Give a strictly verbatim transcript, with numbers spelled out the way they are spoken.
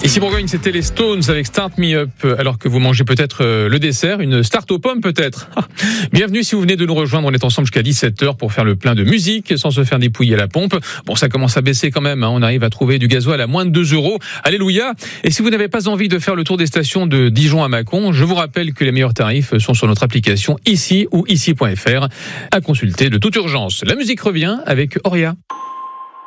Ici Bourgogne, c'était les Stones avec Start Me Up, alors que vous mangez peut-être le dessert, une start aux pommes peut-être. Bienvenue si vous venez de nous rejoindre, on est ensemble jusqu'à dix-sept heures pour faire le plein de musique sans se faire dépouiller à la pompe. Bon, ça commence à baisser quand même, hein. On arrive à trouver du gasoil à moins de deux euros. Alléluia. Et si vous n'avez pas envie de faire le tour des stations de Dijon à Mâcon, je vous rappelle que les meilleurs tarifs sont sur notre application ici ou ici point f r à consulter de toute urgence. La musique revient avec Auria.